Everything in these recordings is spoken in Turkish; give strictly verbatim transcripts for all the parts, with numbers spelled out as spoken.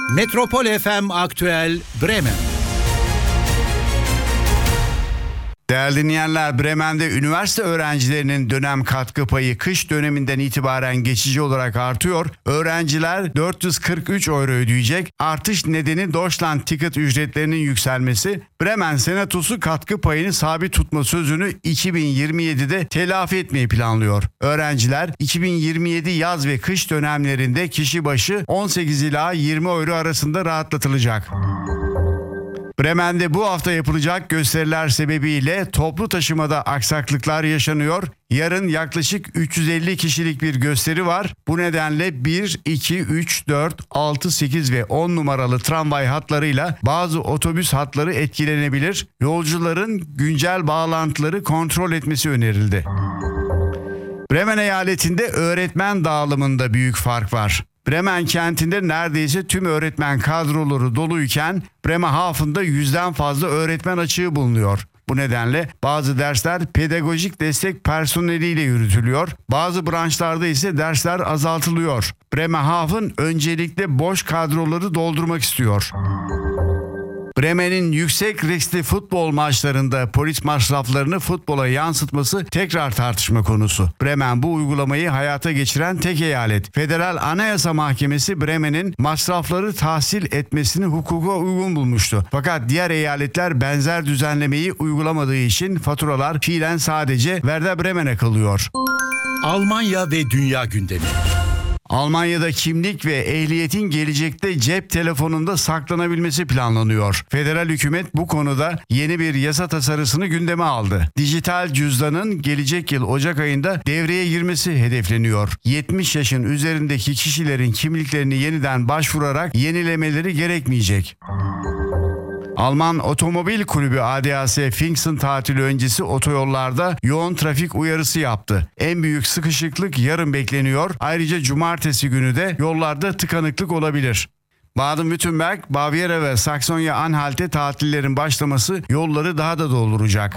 Metropol F M Aktüel Bremen. Değerli dinleyenler, Bremen'de üniversite öğrencilerinin dönem katkı payı kış döneminden itibaren geçici olarak artıyor. Öğrenciler dört yüz kırk üç euro ödeyecek. Artış nedeni Deutschland Ticket ücretlerinin yükselmesi. Bremen Senatosu katkı payını sabit tutma sözünü iki bin yirmi yedide telafi etmeyi planlıyor. Öğrenciler iki bin yirmi yedi yaz ve kış dönemlerinde kişi başı on sekiz ila yirmi euro arasında rahatlatılacak. Bremen'de bu hafta yapılacak gösteriler sebebiyle toplu taşımada aksaklıklar yaşanıyor. Yarın yaklaşık üç yüz elli kişilik bir gösteri var. Bu nedenle bir, iki, üç, dört, altı, sekiz ve on numaralı tramvay hatlarıyla bazı otobüs hatları etkilenebilir. Yolcuların güncel bağlantıları kontrol etmesi önerildi. Bremen eyaletinde öğretmen dağılımında büyük fark var. Bremen kentinde neredeyse tüm öğretmen kadroları doluyken Bremerhaven'da yüzden fazla öğretmen açığı bulunuyor. Bu nedenle bazı dersler pedagojik destek personeliyle yürütülüyor. Bazı branşlarda ise dersler azaltılıyor. Bremerhaven öncelikle boş kadroları doldurmak istiyor. Bremen'in yüksek riskli futbol maçlarında polis masraflarını futbola yansıtması tekrar tartışma konusu. Bremen bu uygulamayı hayata geçiren tek eyalet. Federal Anayasa Mahkemesi Bremen'in masrafları tahsil etmesini hukuka uygun bulmuştu. Fakat diğer eyaletler benzer düzenlemeyi uygulamadığı için faturalar fiilen sadece Werder Bremen'e kalıyor. Almanya ve dünya gündemi. Almanya'da kimlik ve ehliyetin gelecekte cep telefonunda saklanabilmesi planlanıyor. Federal hükümet bu konuda yeni bir yasa tasarısını gündeme aldı. Dijital cüzdanın gelecek yıl Ocak ayında devreye girmesi hedefleniyor. yetmiş yaşın üzerindeki kişilerin kimliklerini yeniden başvurarak yenilemeleri gerekmeyecek. Alman Otomobil Kulübü A D A C Pfingsten tatili öncesi otoyollarda yoğun trafik uyarısı yaptı. En büyük sıkışıklık yarın bekleniyor. Ayrıca cumartesi günü de yollarda tıkanıklık olabilir. Baden-Württemberg, Bavyera ve Saksonya-Anhalt'te tatillerin başlaması yolları daha da dolduracak.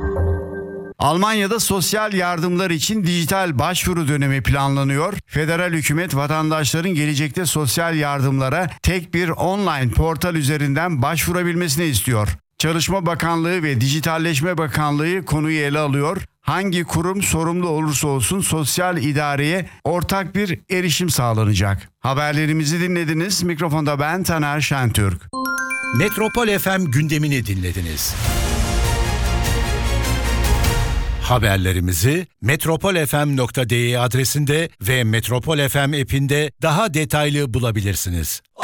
Almanya'da sosyal yardımlar için dijital başvuru dönemi planlanıyor. Federal hükümet vatandaşların gelecekte sosyal yardımlara tek bir online portal üzerinden başvurabilmesini istiyor. Çalışma Bakanlığı ve Dijitalleşme Bakanlığı konuyu ele alıyor. Hangi kurum sorumlu olursa olsun sosyal idareye ortak bir erişim sağlanacak. Haberlerimizi dinlediniz. Mikrofonda ben Taner Şentürk. Metropol F M gündemini dinlediniz. Haberlerimizi metropol f m nokta d e adresinde ve Metropol F M app'inde daha detaylı bulabilirsiniz.